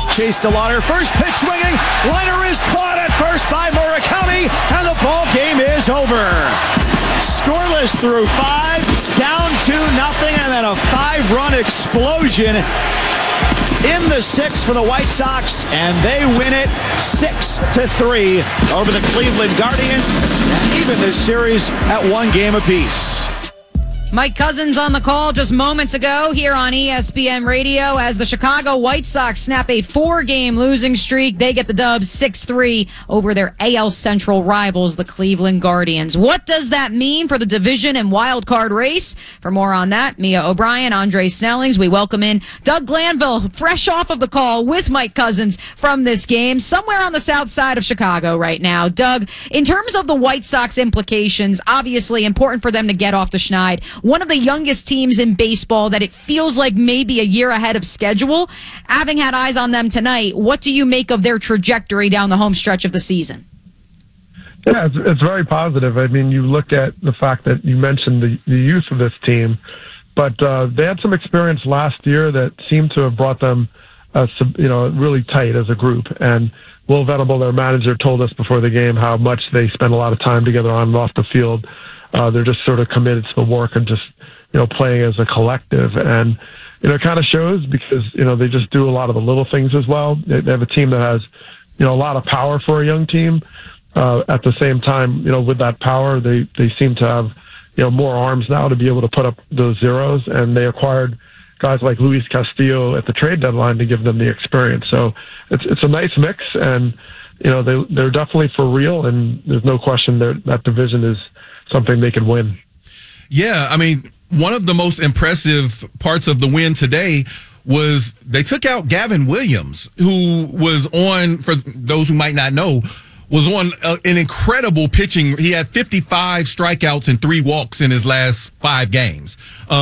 Chase DeLauder, first pitch swinging. Liner is caught at first by Murakami, and the ball game is over. Scoreless through 5, down 2-0, and then a 5-run explosion in the 6th for the White Sox, and they win it 6-3 over the Cleveland Guardians, and even this series at 1 game apiece. Mike Couzens on the call just moments ago here on ESPN Radio as the Chicago White Sox snap a 4-game losing streak. They get the dub 6-3 over their AL Central rivals, the Cleveland Guardians. What does that mean for the division and wild card race? For more on that, Mia O'Brien, Andre Snellings, we welcome in Doug Glanville, fresh off of the call with Mike Couzens from this game, somewhere on the south side of Chicago right now. Doug, in terms of the White Sox implications, obviously important for them to get off the schneid. One of the youngest teams in baseball that it feels like maybe a year ahead of schedule. Having had eyes on them tonight, what do you make of their trajectory down the home stretch of the season? Yeah, it's very positive. I mean, you look at the fact that you mentioned the youth of this team, but they had some experience last year that seemed to have brought them, really tight as a group. And Will Venable, their manager, told us before the game how much they spend a lot of time together on and off the field. They're just sort of committed to the work and just, playing as a collective. And, it kind of shows because, they just do a lot of the little things as well. They have a team that has, a lot of power for a young team. At the same time, with that power, they seem to have, more arms now to be able to put up those zeros. And they acquired guys like Luis Castillo at the trade deadline to give them the experience. So it's a nice mix, and, they're definitely for real. And there's no question that division is something they could win. Yeah, I mean, one of the most impressive parts of the win today was they took out Gavin Williams, who was on, for those who might not know, was on an incredible pitching. He had 55 strikeouts and 3 walks in his last 5 games.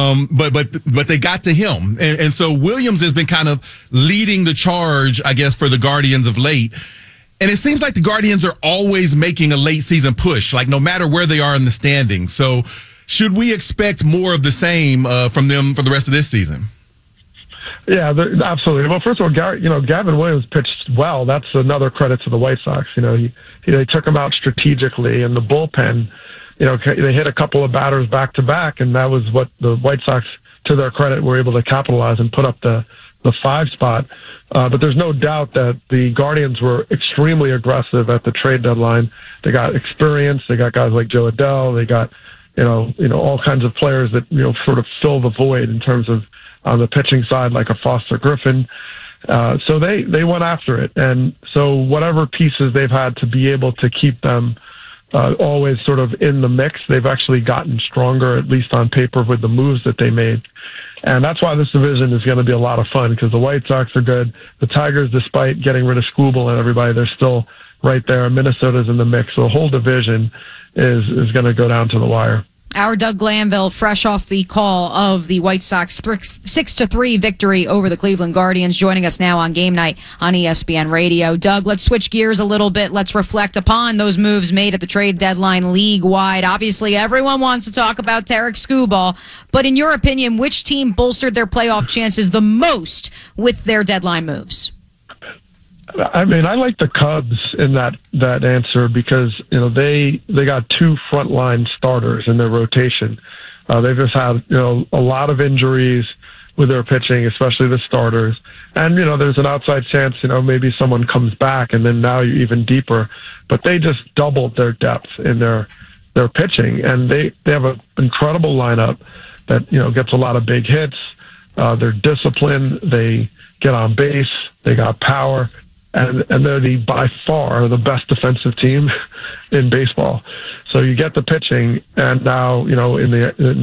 But they got to him. And so Williams has been kind of leading the charge, I guess, for the Guardians of late. And it seems like the Guardians are always making a late season push, like no matter where they are in the standings. So should we expect more of the same from them for the rest of this season? Yeah, absolutely. Well, first of all, Gavin Williams pitched well. That's another credit to the White Sox. They took him out strategically in the bullpen. They hit a couple of batters back to back, and that was what the White Sox, to their credit, were able to capitalize and put up the 5 spot. But there's no doubt that the Guardians were extremely aggressive at the trade deadline. They got experience. They got guys like Joe Adell. They got, all kinds of players that, sort of fill the void in terms of on the pitching side, like a Foster Griffin. So they went after it. And so whatever pieces they've had to be able to keep them always sort of in the mix, they've actually gotten stronger, at least on paper, with the moves that they made. And that's why this division is going to be a lot of fun, because the White Sox are good. The Tigers, despite getting rid of Skubal and everybody, they're still right there. Minnesota's in the mix. So the whole division is going to go down to the wire. Our Doug Glanville, fresh off the call of the White Sox 6-3 victory over the Cleveland Guardians, joining us now on Game Night on ESPN Radio. Doug, let's switch gears a little bit. Let's reflect upon those moves made at the trade deadline league-wide. Obviously, everyone wants to talk about Tarik Skubal, but in your opinion, which team bolstered their playoff chances the most with their deadline moves? I mean, I like the Cubs in that answer because, they got 2 frontline starters in their rotation. They've just had, a lot of injuries with their pitching, especially the starters. And, there's an outside chance, maybe someone comes back and then now you're even deeper. But they just doubled their depth in their pitching. And they have an incredible lineup that, gets a lot of big hits. They're disciplined. They get on base. They got power. And they're by far the best defensive team in baseball. So you get the pitching, and now, in the